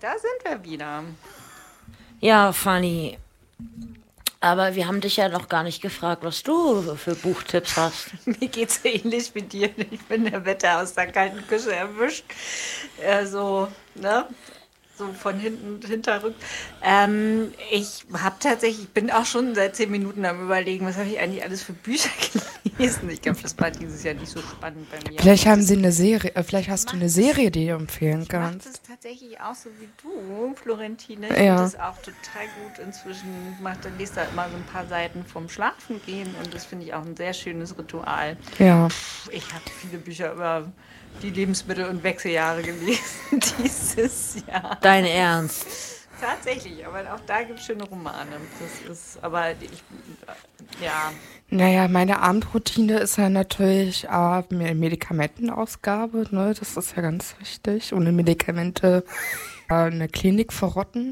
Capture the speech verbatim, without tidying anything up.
Da sind wir wieder. Ja, Fanny. Aber wir haben dich ja noch gar nicht gefragt, was du für Buchtipps hast. Mir geht's ähnlich wie dir. Ich bin der Wetter aus der kalten Küche erwischt. Äh, so, ne? So von hinten, hinterrück. Ähm, ich habe tatsächlich, ich bin auch schon seit zehn Minuten am Überlegen, was habe ich eigentlich alles für Bücher gelesen. Ich glaube, das war dieses Jahr nicht so spannend bei mir. Vielleicht haben sie eine Serie, äh, vielleicht hast du eine Mach's. Serie, die du empfehlen Ich mache kannst. das tatsächlich auch so wie du, Florentine. Ich Ja. finde das auch total gut inzwischen. Macht, dann liest da immer so ein paar Seiten vom Schlafen gehen und das finde ich auch ein sehr schönes Ritual. Ja. Ich habe viele Bücher über die Lebensmittel- und Wechseljahre gelesen dieses Jahr. Dein Ernst? Tatsächlich, aber auch da gibt es schöne Romane. Das ist, aber ich, ja, Naja, meine Abendroutine ist ja natürlich äh, eine Medikamentenausgabe, ne? Das ist ja ganz wichtig. Ohne Medikamente äh, eine Klinik verrotten.